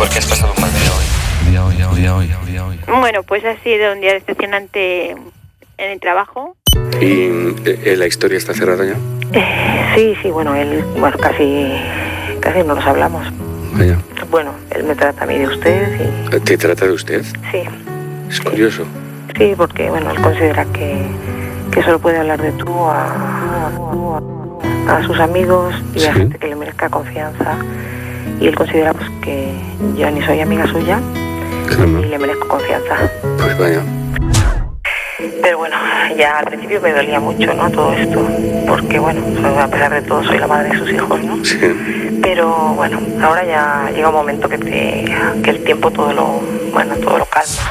¿Por qué has pasado un mal día hoy? Bueno, pues ha sido un día decepcionante en el trabajo. ¿Y la historia está cerrada ya? Sí, bueno, casi no nos hablamos. Vaya. Bueno, él me trata a mí de usted y... ¿Te trata de usted? Sí. Es curioso. Sí, porque, bueno, él considera que solo puede hablar de tú a sus amigos y ¿Sí? a gente que le merezca confianza. Y él considera pues que yo ni soy amiga suya Caramba. y le merezco confianza. Pues vaya. Pero bueno, ya al principio me dolía mucho, ¿no? Todo esto, porque bueno, a pesar de todo soy la madre de sus hijos, ¿no? Sí. Pero bueno, ahora ya llega un momento que el tiempo todo lo calma.